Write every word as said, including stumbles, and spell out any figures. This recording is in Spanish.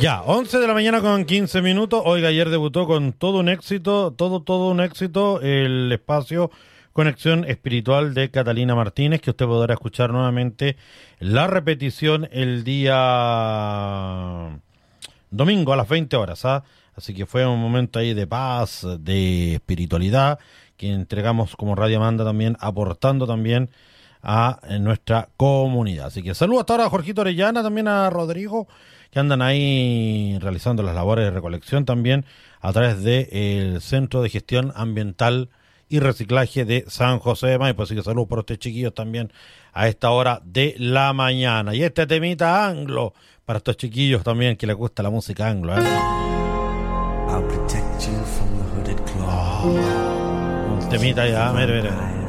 Ya, once de la mañana con quince minutos. Oiga, ayer debutó con todo un éxito, todo, todo un éxito, el espacio Conexión Espiritual de Catalina Martínez, que usted podrá escuchar nuevamente la repetición el día domingo a las veinte horas, ¿ah? Así que fue un momento ahí de paz, de espiritualidad, que entregamos como Radio Amanda también, aportando también a nuestra comunidad. Así que saludos hasta ahora a Jorgito Orellana, también a Rodrigo, que andan ahí realizando las labores de recolección también a través del Centro de Gestión Ambiental y Reciclaje de San José de Maipo. Así que saludos por ustedes, chiquillos, también a esta hora de la mañana. Y este temita anglo para estos chiquillos también que les gusta la música anglo, ¿eh? I'll protect you from the hooded claw. Oh, un temita ya, mire, mire.